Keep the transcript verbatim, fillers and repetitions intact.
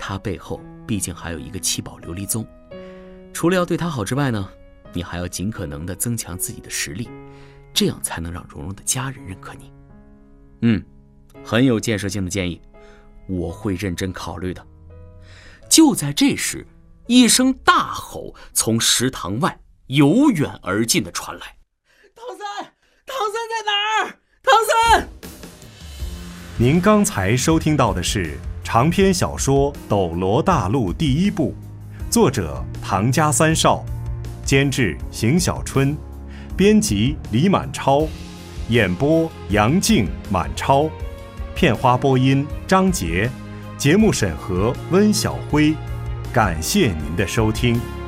他背后毕竟还有一个七宝琉璃宗，除了要对他好之外呢，你还要尽可能的增强自己的实力，这样才能让蓉蓉的家人认可你。嗯，很有建设性的建议，我会认真考虑的。就在这时，一声大吼从食堂外由远而近的传来： 唐三，唐三在哪儿？唐三！ 您刚才收听到的是长篇小说《斗罗大陆》第一部，作者唐家三少，监制邢小春，编辑李满超，演播杨静、满超，片花播音张杰，节目审核温晓辉。感谢您的收听。